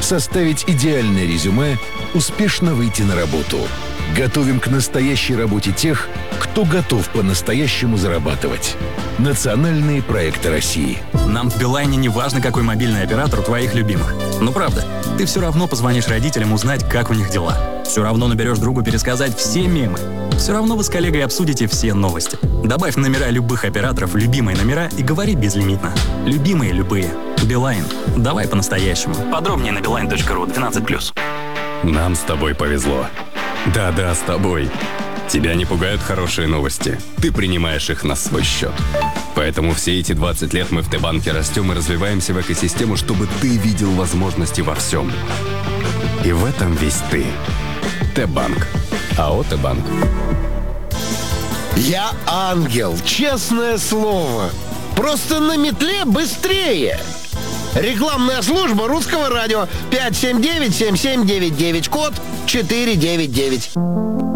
составить идеальное резюме, успешно выйти на работу. Готовим к настоящей работе тех, кто готов по-настоящему зарабатывать. Национальные проекты России. Нам в Билайне не важно, какой мобильный оператор у твоих любимых. Ну правда, ты все равно позвонишь родителям узнать, как у них дела. Все равно наберешь другу пересказать все мемы. Все равно вы с коллегой обсудите все новости. Добавь номера любых операторов в любимые номера и говори безлимитно. Любимые любые. Билайн. Давай по-настоящему. Подробнее на beeline.ru 12+. Нам с тобой повезло. Да-да, с тобой. Тебя не пугают хорошие новости. Ты принимаешь их на свой счет. Поэтому все эти 20 лет мы в Т-банке растем и развиваемся в экосистему, чтобы ты видел возможности во всем. И в этом весь ты. Т-банк. АО Т-банк. Я ангел, честное слово. Просто на метле быстрее. Рекламная служба Русского радио 579-7799, код 499.